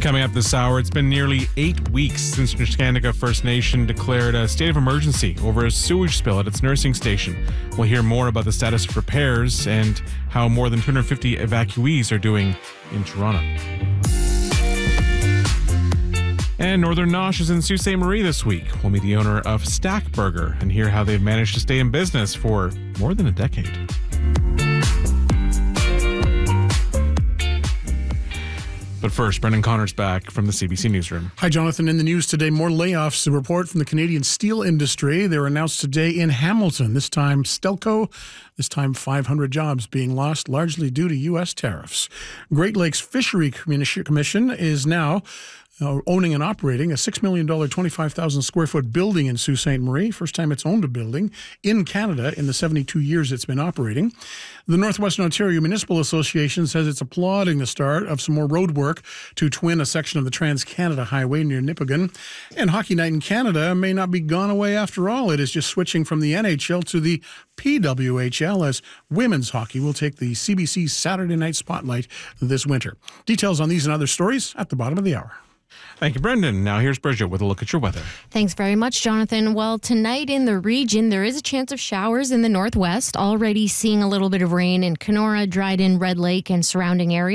Coming up this hour, it's been nearly 8 weeks since Neskantaga First Nation declared a state of emergency over a sewage spill at its nursing station. We'll hear more about the status of repairs and how more than 250 evacuees are doing in Toronto. And Northern Nosh is in Sault Ste. Marie this week. We'll meet the owner of Stack Burger and hear how they've managed to stay in business for more than a decade. But first, Brendan Connor's back from the CBC Newsroom. Hi, Jonathan. In the news today, more layoffs. A report from the Canadian steel industry. They were announced today in Hamilton. This time, Stelco. This time, 500 jobs being lost, largely due to U.S. tariffs. Great Lakes Fishery Commission is now owning and operating a $6 million, 25,000 square foot building in Sault Ste. Marie. First time it's owned a building in Canada in the 72 years it's been operating. The Northwestern Ontario Municipal Association says it's applauding the start of some more road work to twin a section of the Trans-Canada Highway near Nipigon. And Hockey Night in Canada may not be gone away after all. It is just switching from the NHL to the PWHL as women's hockey will take the CBC Saturday Night Spotlight this winter. Details on these and other stories at the bottom of the hour. Thank you, Brendan. Now here's Bridget with a look at your weather. Thanks very much, Jonathan. Well, tonight in the region, there is a chance of showers in the northwest. Already seeing a little bit of rain in Kenora, Dryden, Red Lake, and surrounding areas.